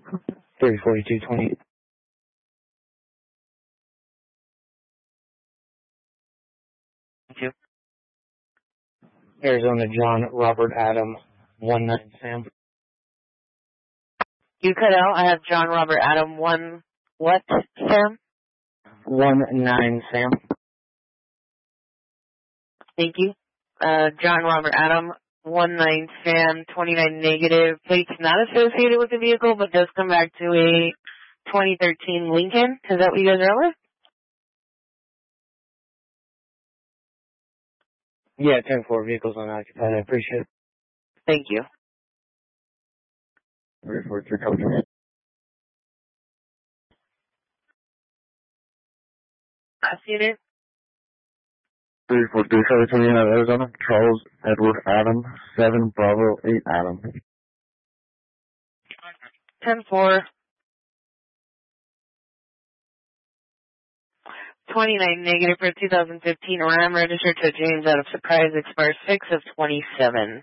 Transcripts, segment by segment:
34220. Thank you. Arizona John Robert Adam 19 Sam. You cut out. I have John Robert Adam 1, what, Sam? 19 Sam. Thank you. John Robert Adam 19 Sam 29 negative. Plates not associated with the vehicle, but does come back to a 2013 Lincoln. Is that what you guys are with? Yeah, 10-4 vehicles unoccupied. I appreciate it. Thank you. 343 coverage. Last unit. 343 coverage from Arizona. Charles Edward Adam 7 Bravo 8 Adam. 10-4. 29 negative for 2015 Ram registered to James out of Surprise expires 6 of 27.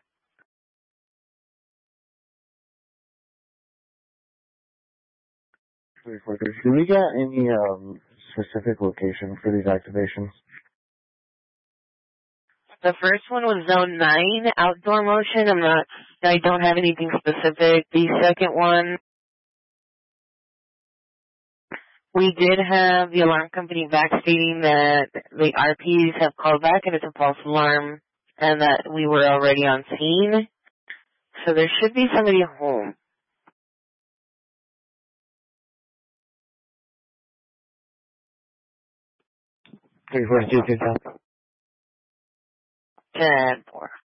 Do we got any specific location for these activations? The first one was Zone 9, outdoor motion. I don't have anything specific. The second one, we did have the alarm company back stating that the RPs have called back and it's a false alarm and that we were already on scene. So there should be somebody home. 342 10-4.